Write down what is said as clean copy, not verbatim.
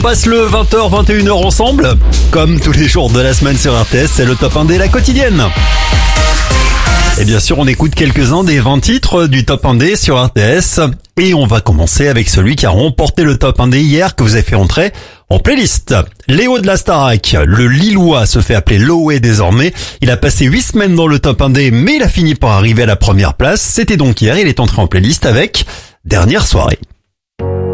Passe le 20h, 21h ensemble. Comme tous les jours de la semaine sur RTS, c'est le Top 1D, la quotidienne. Et bien sûr, on écoute quelques-uns des 20 titres du Top 1D sur RTS. Et on va commencer avec celui qui a remporté le Top 1D hier, que vous avez fait entrer en playlist. Léo de la Starac, le Lillois, se fait appeler Loé désormais. Il a passé 8 semaines dans le Top 1D, mais il a fini par arriver à la première place. C'était donc hier, il est entré en playlist avec Dernière soirée.